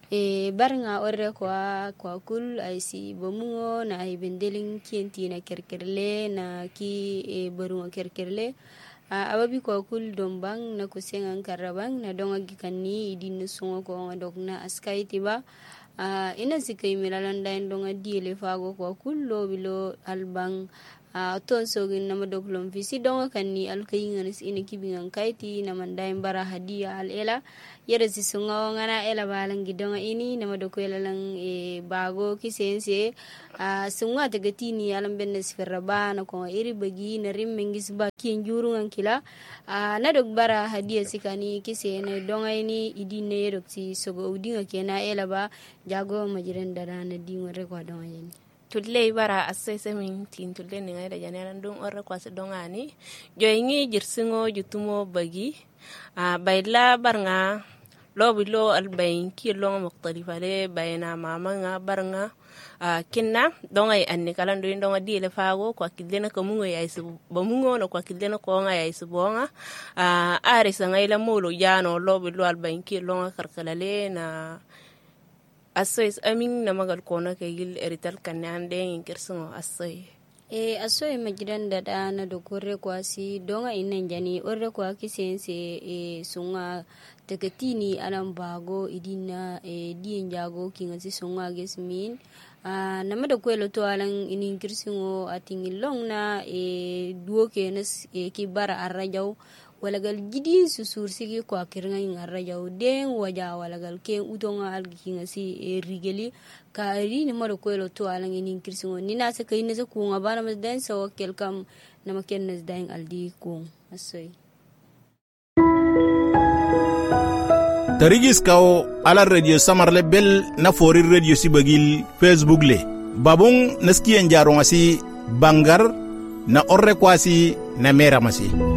barnga orre kwa kul aisi bomungo na ibendelin kienti na kerkerle na ki barunga kerkerle ababi kwa kul dombang na kusengan karabang na donga gikanni idin sungo ko dogna askai tiba ina sikai milalanda donga diele fago kwa kul lo bilo albang ton sogin nama doklom visi donga kanni alkayingan is ina kibingan kaiti na mandain bara hadia al ela yada si sunga ngana ela balang gidonga ini nama dokwela lang bago kisense sunga tagatini alam bennes ferrabana ko iri bagi na rimmengis ba kin jurungan kila na dog bara hadia sikani kisene donga ini idine roksi sogo udinga kena ela ba jago majiren dana dingo rekwa donga ini tulle bara asese min tin tulle ni ngada janeran dum orre kwase dongani joyingi jirsingo jutumo bagi bayla barnga lobilo albayn ki longa mukhtalifa le bayna mama barnga kinna dongay anni kala ndo ndonga diele fago kwa kidena ko mungo yaisu bamungo no kwa kidena ko nga yaisu bonga are sangayla molo jano lobilo albayn ki longa karkalale na asoy amin na magal kona kay gil erital kanan den kerso asoy asoy majiran da na do korre kwasi donga inan jani orre kwa kisense sunga takatini alam bago idina dien jago kinga si sunga gesmin nama da kwelo to alang inin kirsingo ating long na duo kenes ki bara arrajaw walagal gidin susur sigi kwa kirnga ngarra jawden waja walagal ken utonga alginga si rigeli ka ri ni maro kwelo to alang inin kirsingo ni na sa kayna sa kunga bana mas den sa wakel kam na maken nas daing aldi kung asoy tarigis kawo ala radio samarle bel na fori radio sibagil Facebook le babung naskiyen jaronga si bangar na orre kwasi na mera masi